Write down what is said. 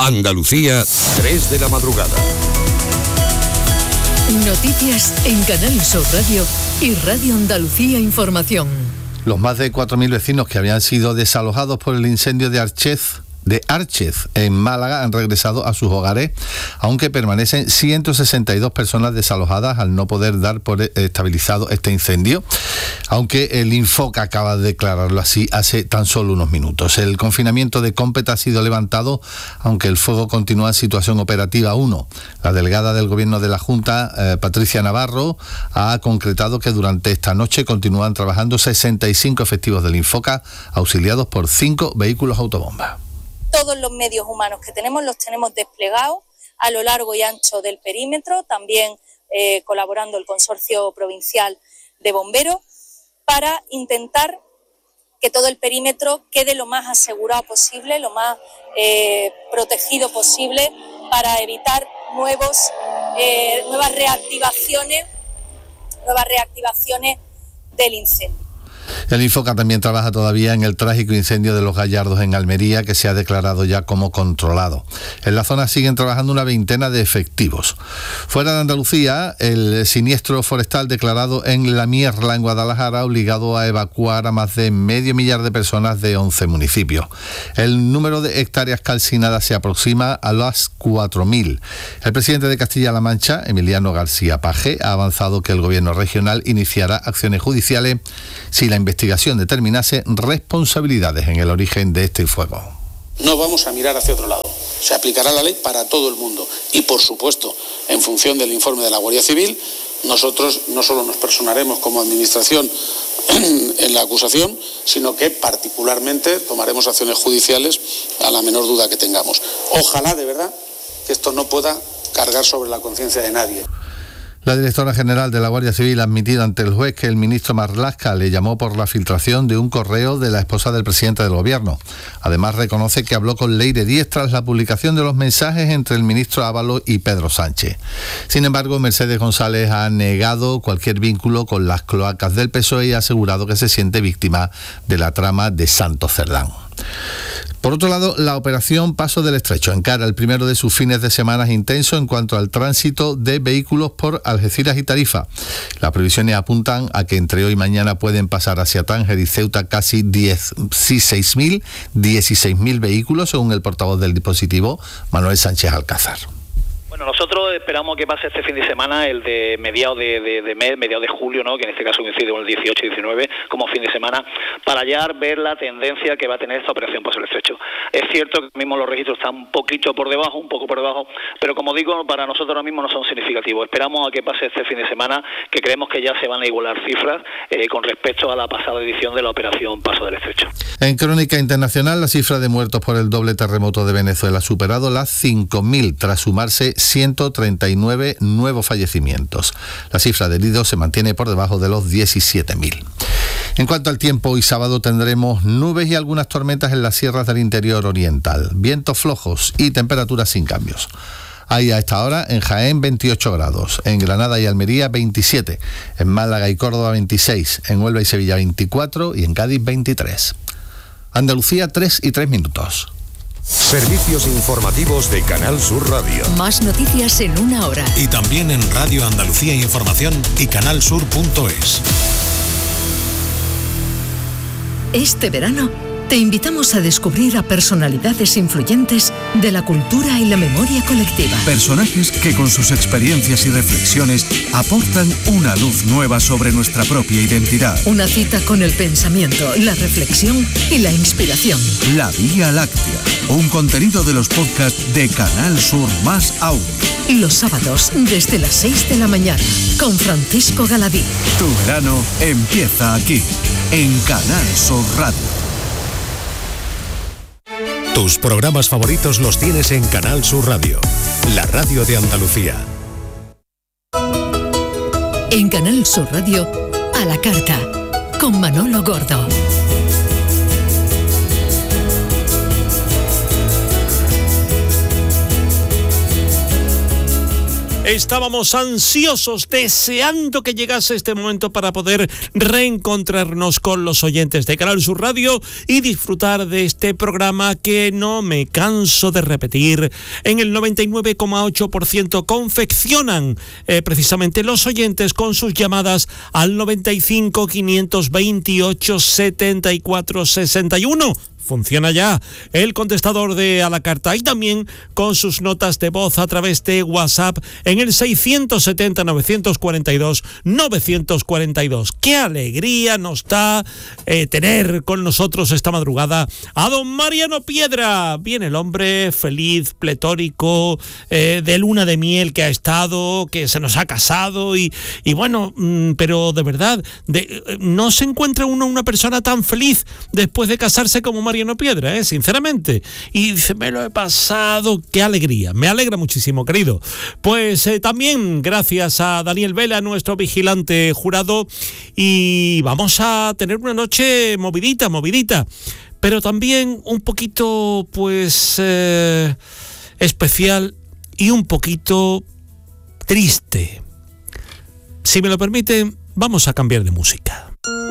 Andalucía, 3 de la madrugada. Noticias en Canal Sur Radio y Radio Andalucía Información. Los más de 4.000 vecinos que habían sido desalojados por el incendio de Archez en Málaga han regresado a sus hogares, aunque permanecen 162 personas desalojadas al no poder dar por estabilizado este incendio, aunque el Infoca acaba de declararlo así hace tan solo unos minutos. El confinamiento de Cómpeta ha sido levantado, aunque el fuego continúa en situación operativa 1. La delegada del Gobierno de la Junta, Patricia Navarro, ha concretado que durante esta noche continúan trabajando 65 efectivos del Infoca, auxiliados por 5 vehículos autobomba. Todos los medios humanos que tenemos los tenemos desplegados a lo largo y ancho del perímetro, también colaborando el Consorcio Provincial de Bomberos, para intentar que todo el perímetro quede lo más asegurado posible, lo más protegido posible, para evitar nuevas reactivaciones del incendio. El Infoca también trabaja todavía en el trágico incendio de Los Gallardos en Almería, que se ha declarado ya como controlado. En la zona siguen trabajando una veintena de efectivos. Fuera de Andalucía, el siniestro forestal declarado en La Mierla, en Guadalajara, ha obligado a evacuar a más de 500.000 de personas de 11 municipios. El número de hectáreas calcinadas se aproxima a las 4.000. El presidente de Castilla-La Mancha, Emiliano García Paje, ha avanzado que el gobierno regional iniciará acciones judiciales si la investigación determinase responsabilidades en el origen de este fuego. No vamos a mirar hacia otro lado. Se aplicará la ley para todo el mundo y, por supuesto, en función del informe de la Guardia Civil, nosotros no solo nos personaremos como administración en la acusación, sino que particularmente tomaremos acciones judiciales a la menor duda que tengamos. Ojalá, de verdad, que esto no pueda cargar sobre la conciencia de nadie. La directora general de la Guardia Civil ha admitido ante el juez que el ministro Marlaska le llamó por la filtración de un correo de la esposa del presidente del gobierno. Además, reconoce que habló con Leire Díez tras la publicación de los mensajes entre el ministro Ábalos y Pedro Sánchez. Sin embargo, Mercedes González ha negado cualquier vínculo con las cloacas del PSOE y ha asegurado que se siente víctima de la trama de Santos Cerdán. Por otro lado, la operación Paso del Estrecho encara el primero de sus fines de semana intenso en cuanto al tránsito de vehículos por Algeciras y Tarifa. Las previsiones apuntan a que entre hoy y mañana pueden pasar hacia Tánger y Ceuta casi 16.000 vehículos, según el portavoz del dispositivo, Manuel Sánchez Alcázar. Bueno, nosotros esperamos que pase este fin de semana, el de mediados de mes, mediados de julio, ¿no?, que en este caso coincide con el 18 y 19 como fin de semana, para ya ver la tendencia que va a tener esta operación Paso del Estrecho. Es cierto que mismo los registros están un poco por debajo, pero como digo, para nosotros ahora mismo no son significativos. Esperamos a que pase este fin de semana, que creemos que ya se van a igualar cifras con respecto a la pasada edición de la operación Paso del Estrecho. En crónica internacional, la cifra de muertos por el doble terremoto de Venezuela ha superado las 5.000, tras sumarse 139 nuevos fallecimientos. La cifra de heridos se mantiene por debajo de los 17.000. En cuanto al tiempo, hoy sábado tendremos nubes y algunas tormentas en las sierras del interior oriental, vientos flojos y temperaturas sin cambios. Hay a esta hora en Jaén 28 grados, en Granada y Almería 27, en Málaga y Córdoba 26, en Huelva y Sevilla 24 y en Cádiz 23. Andalucía 3:03. Servicios informativos de Canal Sur Radio. Más noticias en una hora. Y también en Radio Andalucía Información y canalsur.es. Este verano te invitamos a descubrir a personalidades influyentes de la cultura y la memoria colectiva. Personajes que con sus experiencias y reflexiones aportan una luz nueva sobre nuestra propia identidad. Una cita con el pensamiento, la reflexión y la inspiración. La Vía Láctea, un contenido de los podcasts de Canal Sur más Audio. Los sábados desde las 6 de la mañana con Francisco Galadí. Tu verano empieza aquí, en Canal Sur Radio. Tus programas favoritos los tienes en Canal Sur Radio, la radio de Andalucía. En Canal Sur Radio, a la carta, con Manolo Gordo. Estábamos ansiosos, deseando que llegase este momento para poder reencontrarnos con los oyentes de Canal Sur Radio y disfrutar de este programa que no me canso de repetir. En el 99,8% confeccionan precisamente los oyentes con sus llamadas al 95 528 74 61. Funciona ya el contestador de A la Carta y también con sus notas de voz a través de WhatsApp en el 670-942-942. ¡Qué alegría nos da tener con nosotros esta madrugada a don Mariano Piedra! Viene el hombre feliz, pletórico, de luna de miel que ha estado, que se nos ha casado y bueno, pero de verdad, no se encuentra una persona tan feliz después de casarse como Mariano Piedra, sinceramente. Y dice, me lo he pasado, qué alegría, me alegra muchísimo, querido. Pues también gracias a Daniel Vela, nuestro vigilante jurado, y vamos a tener una noche movidita, pero también un poquito, pues, especial y un poquito triste. Si me lo permiten, vamos a cambiar de música.